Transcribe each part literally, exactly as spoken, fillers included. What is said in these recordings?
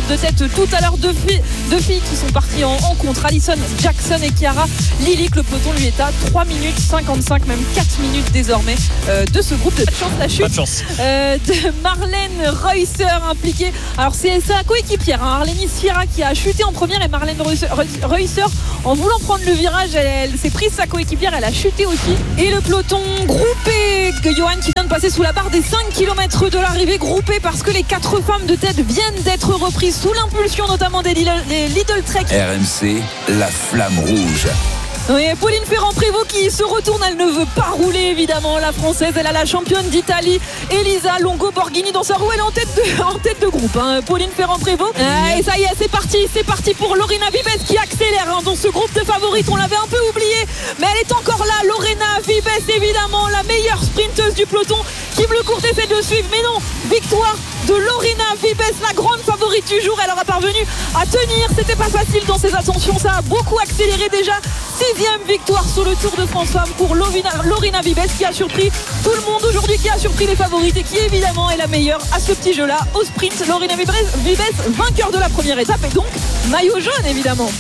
de tête tout à l'heure. Deux filles, deux filles qui sont parties en, en contre. Alison Jackson et Chiara Lilic. Le peloton lui est à trois minutes cinquante-cinq, même quatre minutes désormais euh, de ce groupe. De chance, la chute euh, de Marlène Reusser impliquée. Alors c'est sa coéquipière, hein, Arlénie Sierra, qui a chuté en première, et Marlène Reusser, Reusser en voulant prendre le virage, elle, elle s'est prise sa coéquipière, elle a chuté aussi. Et le peloton groupé, Johan, qui vient de passer sous la barre des cinq kilomètres de l'arrivée, groupé parce que les quatre femmes de tête viennent d'être reprises sous l'impulsion notamment des Lidl, des Lidl Trek. R M C, la flamme rouge. Oui, Pauline Ferrand-Prévot qui se retourne, elle ne veut pas rouler évidemment, la française. Elle a la championne d'Italie Elisa Longo Borghini dans sa roue, elle est en tête de, en tête de groupe, hein, Pauline Ferrand-Prévot. Ah, et ça y est, c'est parti, c'est parti pour Lorena Vives qui accélère, hein, dans ce groupe de favorites. On l'avait un peu oublié, mais elle est encore là, Lorena Vives, évidemment la meilleure sprinteuse du peloton. Kim Lecourt essaie de suivre, mais non, victoire de Lorena Vives, la grande favorite du jour. Elle aura parvenu à tenir, c'était pas facile dans ses ascensions, ça a beaucoup accéléré déjà. Sixième victoire sur le Tour de France Femmes pour Lorena Vives, qui a surpris tout le monde aujourd'hui, qui a surpris les favorites et qui évidemment est la meilleure à ce petit jeu-là au sprint. Lorena Vives, vainqueur de la première étape et donc maillot jaune évidemment.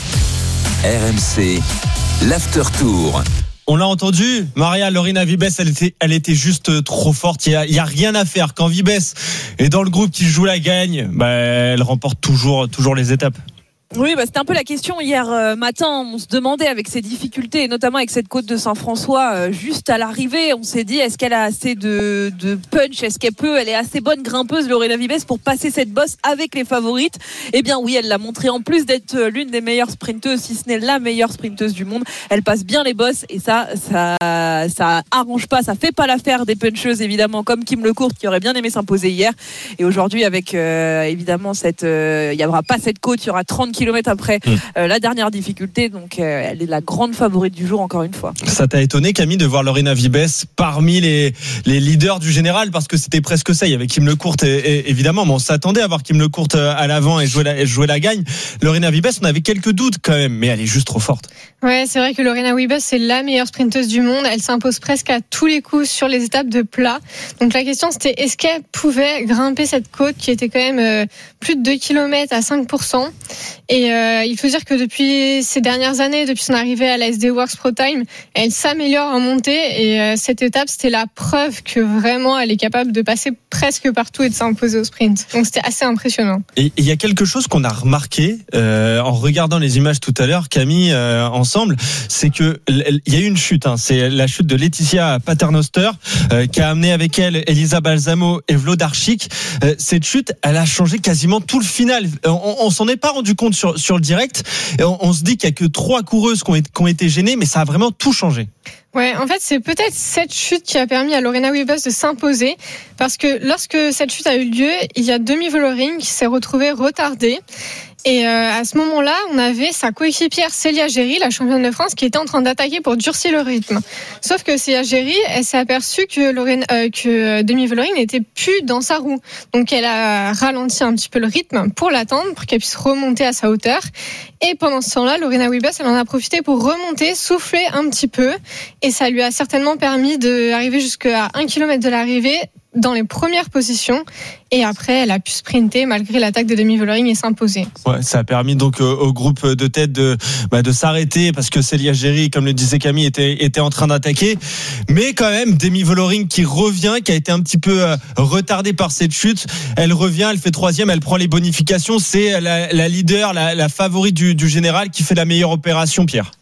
R M C, l'After Tour. On l'a entendu, Maria Lorena Vives, elle était, elle était juste trop forte. Il y a, il y a rien à faire. Quand Vives est dans le groupe qui joue la gagne, bah, elle remporte toujours, toujours les étapes. Oui, bah c'était un peu la question hier euh, matin. On se demandait avec ces difficultés, et notamment avec cette côte de Saint-François, euh, juste à l'arrivée, on s'est dit, est-ce qu'elle a assez de, de punch, est-ce qu'elle peut, elle est assez bonne grimpeuse, Lorena Vives, pour passer cette bosse avec les favorites? Eh bien oui, elle l'a montré, en plus d'être l'une des meilleures sprinteuses, si ce n'est la meilleure sprinteuse du monde. Elle passe bien les bosses, et ça, ça, ça arrange pas, ça fait pas l'affaire des puncheuses, évidemment, comme Kim Lecourt, qui aurait bien aimé s'imposer hier. Et aujourd'hui, avec euh, évidemment cette, euh, il y aura pas cette côte, il y aura trente kilomètres après euh, la dernière difficulté, donc euh, elle est la grande favorite du jour encore une fois. Ça t'a étonné, Camille, de voir Lorena Vives parmi les, les leaders du général, parce que c'était presque ça, il y avait Kim Lecourt et, et, évidemment, mais on s'attendait à voir Kim Lecourt à l'avant et jouer la, et jouer la gagne. Lorena Vives, on avait quelques doutes quand même, mais elle est juste trop forte. Ouais, c'est vrai que Lorena Vives, c'est la meilleure sprinteuse du monde, elle s'impose presque à tous les coups sur les étapes de plat. Donc la question c'était, est-ce qu'elle pouvait grimper cette côte qui était quand même euh, plus de deux kilomètres à cinq pour cent. Et euh, il faut dire que depuis ces dernières années, depuis son arrivée à la S D Works Pro Time, elle s'améliore en montée, et euh, cette étape, c'était la preuve que vraiment elle est capable de passer presque partout et de s'imposer au sprint. Donc c'était assez impressionnant. Et il y a quelque chose qu'on a remarqué euh, en regardant les images tout à l'heure, Camille, euh, ensemble, c'est que il y a eu une chute, hein, c'est la chute de Laetitia Paternoster euh, qui a amené avec elle Elisa Balsamo et Vlodarchik. Euh, cette chute, elle a changé quasiment tout le final. On, on s'en est pas rendu compte sur sur le direct. Et on, on se dit qu'il y a que trois coureuses qui ont, qui ont été gênées, mais ça a vraiment tout changé. Ouais, en fait, c'est peut-être cette chute qui a permis à Lorena Vives de s'imposer, parce que lorsque cette chute a eu lieu, il y a Demi Vollering qui s'est retrouvée retardée. Et euh, à ce moment-là, on avait sa coéquipière Célia Géry, la championne de France, qui était en train d'attaquer pour durcir le rythme. Sauf que Célia Géry, elle s'est aperçue que, Lorena, euh, que Demi Vollering n'était plus dans sa roue. Donc elle a ralenti un petit peu le rythme pour l'attendre, pour qu'elle puisse remonter à sa hauteur. Et pendant ce temps-là, Lorena Vives, elle en a profité pour remonter, souffler un petit peu. Et ça lui a certainement permis d'arriver jusqu'à un kilomètre de l'arrivée, dans les premières positions, et après elle a pu sprinter malgré l'attaque de Demi Vollering et s'imposer. Ouais, ça a permis donc euh, au groupe de tête de bah, de s'arrêter, parce que Célia Géry, comme le disait Camille, était était en train d'attaquer, mais quand même Demi Vollering qui revient, qui a été un petit peu euh, retardée par cette chute, elle revient, elle fait troisième, elle prend les bonifications, c'est la, la leader, la, la favorite du, du général qui fait la meilleure opération, Pierre.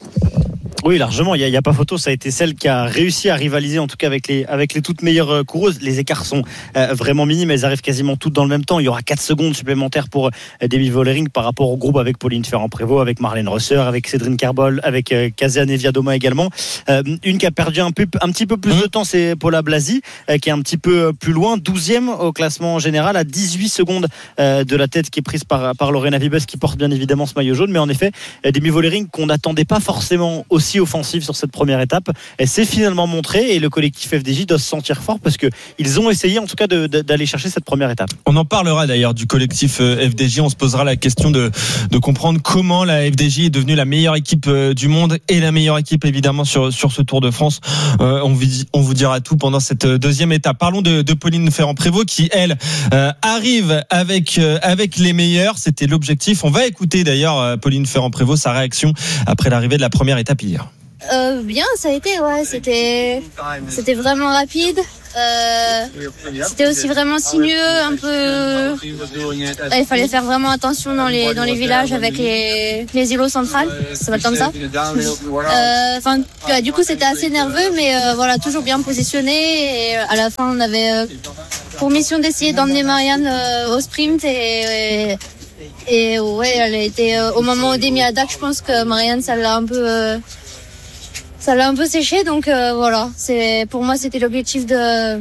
Oui, largement, il n'y a, a pas photo, ça a été celle qui a réussi à rivaliser en tout cas avec les, avec les toutes meilleures coureuses. Les écarts sont euh, vraiment minimes, elles arrivent quasiment toutes dans le même temps. Il y aura quatre secondes supplémentaires pour euh, Demi Vollering par rapport au groupe avec Pauline Ferrand-Prévot, avec Marlène Reusser, avec Cédrine Kerbol, avec euh, Kasia Neviadoma également. Euh, une qui a perdu un, peu, un petit peu plus de temps, c'est Paula Blasi, euh, qui est un petit peu plus loin, douzième au classement général, à dix-huit secondes euh, de la tête qui est prise par, par Lorena Vives, qui porte bien évidemment ce maillot jaune. Mais en effet, euh, Demi Vollering qu'on n'attendait pas forcément aussi aussi offensive sur cette première étape. Elle s'est finalement montrée et le collectif F D J doit se sentir fort parce qu'ils ont essayé en tout cas de, de, d'aller chercher cette première étape. On en parlera d'ailleurs du collectif F D J. On se posera la question de, de comprendre comment la F D J est devenue la meilleure équipe du monde et la meilleure équipe évidemment sur, sur ce Tour de France. Euh, on, on vous dira tout pendant cette deuxième étape. Parlons de, de Pauline Ferrand-Prévot qui elle euh, arrive avec, euh, avec les meilleurs. C'était l'objectif. On va écouter d'ailleurs euh, Pauline Ferrand-Prévot, sa réaction après l'arrivée de la première étape hier. Euh, bien, ça a été, ouais, c'était, c'était vraiment rapide. Euh, c'était aussi vraiment sinueux, un peu. Là, il fallait faire vraiment attention dans les dans les villages avec les les îlots centrales, ça s'appelle comme ça. Enfin, euh, du coup, c'était assez nerveux, mais euh, voilà, toujours bien positionné. Et à la fin, on avait euh, pour mission d'essayer d'emmener Marianne euh, au sprint et, et et ouais, elle a été euh, au moment où Demi à Dac, je pense que Marianne, ça l'a un peu. Euh, Ça l'a un peu séché, donc euh, voilà. C'est, pour moi, c'était l'objectif de,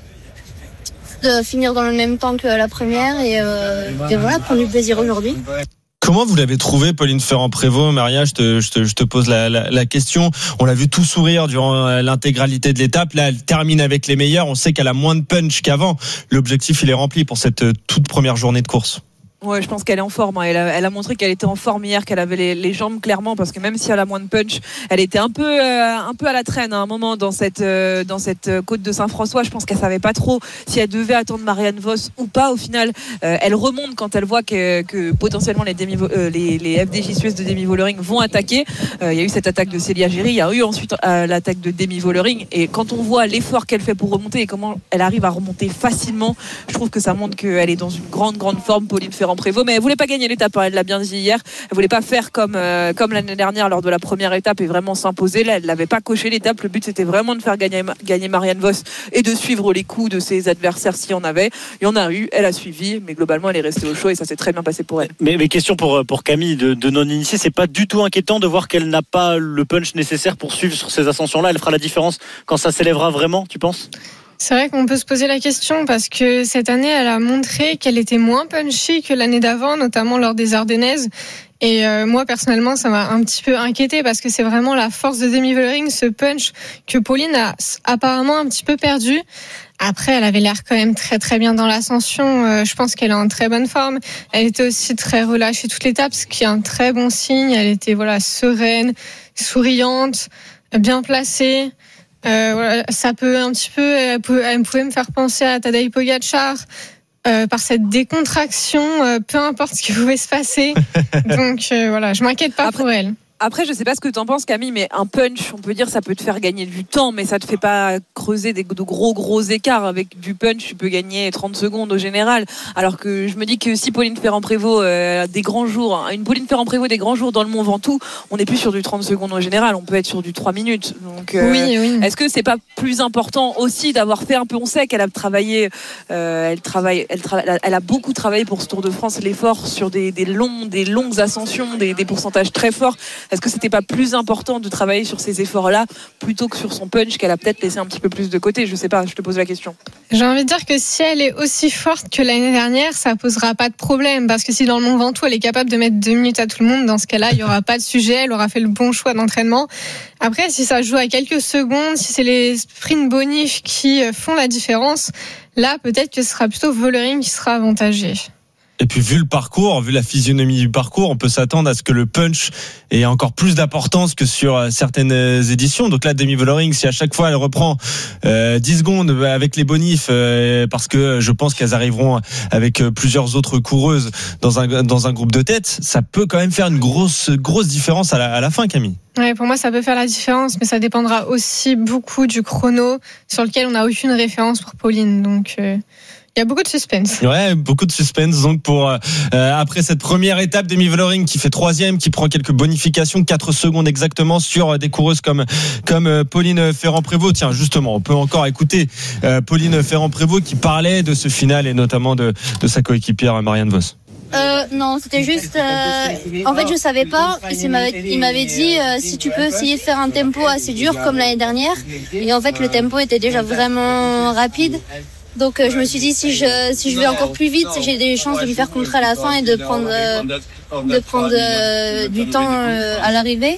de finir dans le même temps que la première et, euh, et voilà, prendre du plaisir aujourd'hui. Comment vous l'avez trouvé, Pauline Ferrand-Prévot? Maria, je te, je te, je te pose la, la, la question. On l'a vu tout sourire durant l'intégralité de l'étape. Là, elle termine avec les meilleurs. On sait qu'elle a moins de punch qu'avant. L'objectif, il est rempli pour cette toute première journée de course. Ouais, je pense qu'elle est en forme. Elle a, elle a montré qu'elle était en forme hier, qu'elle avait les, les jambes clairement, parce que même si elle a moins de punch, elle était un peu, euh, un peu à la traîne à un moment dans cette, euh, dans cette côte de Saint-François. Je pense qu'elle savait pas trop si elle devait attendre Marianne Vos ou pas. Au final, euh, elle remonte quand elle voit que, que potentiellement les, demi, euh, les, les F D J Suez de Demi Vollering vont attaquer. Euh, il y a eu cette attaque de Célia Géry, il y a eu ensuite euh, l'attaque de Demi Vollering. Et quand on voit l'effort qu'elle fait pour remonter et comment elle arrive à remonter facilement, je trouve que ça montre qu'elle est dans une grande, grande forme, Pauline Ferrand-Prévot. Mais elle voulait pas gagner l'étape, elle l'a bien dit hier. Elle voulait pas faire comme euh, comme l'année dernière lors de la première étape et vraiment s'imposer. Là, elle n'avait pas coché l'étape. Le but c'était vraiment de faire gagner gagner Marianne Vos et de suivre les coups de ses adversaires s'il y en avait. Il y en a eu, elle a suivi, mais globalement elle est restée au chaud et ça s'est très bien passé pour elle. Mais, mais question pour pour Camille de, de non initiée, c'est pas du tout inquiétant de voir qu'elle n'a pas le punch nécessaire pour suivre sur ces ascensions-là. Elle fera la différence quand ça s'élèvera vraiment, tu penses? C'est vrai qu'on peut se poser la question parce que cette année, elle a montré qu'elle était moins punchy que l'année d'avant, notamment lors des Ardennaises. Et euh, moi, personnellement, ça m'a un petit peu inquiétée parce que c'est vraiment la force de Demi Vollering, ce punch que Pauline a apparemment un petit peu perdu. Après, elle avait l'air quand même très très bien dans l'ascension. Euh, je pense qu'elle est en très bonne forme. Elle était aussi très relâchée toute l'étape, ce qui est un très bon signe. Elle était voilà sereine, souriante, bien placée. Euh, voilà, ça peut un petit peu, elle pouvait, elle pouvait me faire penser à Tadej Pogačar euh, par cette décontraction, euh, peu importe ce qui pouvait se passer. Donc euh, voilà, je m'inquiète pas Après, pour elle. Après, je sais pas ce que t'en penses, Camille, mais un punch, on peut dire, ça peut te faire gagner du temps, mais ça te fait pas creuser des, de gros gros écarts. Avec du punch, tu peux gagner trente secondes au général. Alors que je me dis que si Pauline Ferrand-Prévot euh, des grands jours, une Pauline Ferrand-Prévot des grands jours dans le Mont Ventoux, on n'est plus sur du trente secondes au général, on peut être sur du trois minutes. Donc, euh, oui, oui. Est-ce que c'est pas plus important aussi d'avoir fait un peu, on sait qu'elle a travaillé, euh, elle travaille, elle, tra- elle a beaucoup travaillé pour ce Tour de France, l'effort sur des, des longs, des longues ascensions, des, des pourcentages très forts. Est-ce que c'était pas plus important de travailler sur ces efforts-là plutôt que sur son punch qu'elle a peut-être laissé un petit peu plus de côté? Je sais pas, je te pose la question. J'ai envie de dire que si elle est aussi forte que l'année dernière, ça posera pas de problème parce que si dans le Mont Ventoux elle est capable de mettre deux minutes à tout le monde, dans ce cas-là il y aura pas de sujet, elle aura fait le bon choix d'entraînement. Après, si ça joue à quelques secondes, si c'est les sprints bonifs qui font la différence, là peut-être que ce sera plutôt Vollering qui sera avantagé. Et puis vu le parcours, vu la physionomie du parcours, on peut s'attendre à ce que le punch ait encore plus d'importance que sur certaines éditions. Donc là, Demi Vollering, si à chaque fois elle reprend euh, dix secondes avec les bonifs, euh, parce que je pense qu'elles arriveront avec plusieurs autres coureuses dans un dans un groupe de tête, ça peut quand même faire une grosse grosse différence à la, à la fin, Camille. Ouais, pour moi, ça peut faire la différence, mais ça dépendra aussi beaucoup du chrono sur lequel on n'a aucune référence pour Pauline. Donc euh... il y a beaucoup de suspense. Ouais, beaucoup de suspense. Donc pour euh, après cette première étape, Demi Vollering qui fait troisième, qui prend quelques bonifications, quatre secondes exactement sur des coureuses comme comme Pauline Ferrand-Prévot. Tiens, justement, on peut encore écouter euh, Pauline Ferrand-Prévot qui parlait de ce final et notamment de de sa coéquipière Marianne Vos. Euh, non, c'était juste. Euh, en fait, je savais pas. Il m'avait, il m'avait dit euh, si tu peux essayer de faire un tempo assez dur comme l'année dernière. Et en fait, le tempo était déjà vraiment rapide. Donc euh, je me suis dit si je si je vais encore plus vite, j'ai des chances de lui faire contrer à la fin et de prendre euh, de prendre euh, du temps euh, à l'arrivée.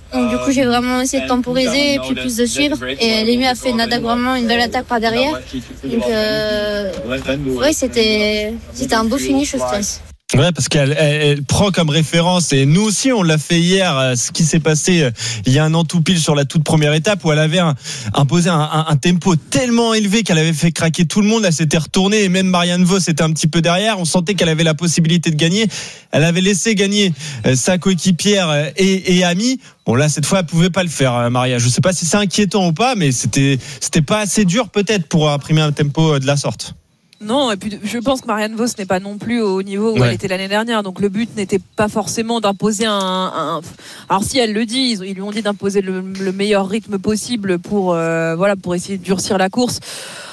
Donc du coup j'ai vraiment essayé de temporiser et puis plus de suivre. Et Lémi a fait Nada vraiment une belle attaque par derrière. Donc euh, ouais c'était c'était un beau finish au stress. Ouais, parce qu'elle elle, elle prend comme référence, et nous aussi on l'a fait hier, ce qui s'est passé il y a un an tout pile sur la toute première étape où elle avait un, imposé un, un, un tempo tellement élevé qu'elle avait fait craquer tout le monde. Elle s'était retournée et même Marianne Vos était un petit peu derrière. On sentait qu'elle avait la possibilité de gagner. Elle avait laissé gagner sa coéquipière et, et amie. Bon là cette fois elle pouvait pas le faire, Maria. Je sais pas si c'est inquiétant ou pas, mais c'était c'était pas assez dur peut-être pour imprimer un tempo de la sorte. Non, et puis je pense que Marianne Vos n'est pas non plus au niveau où ouais. elle était l'année dernière. Donc le but n'était pas forcément d'imposer un. un... Alors si elle le dit, ils lui ont dit d'imposer le, le meilleur rythme possible pour euh, voilà pour essayer de durcir la course.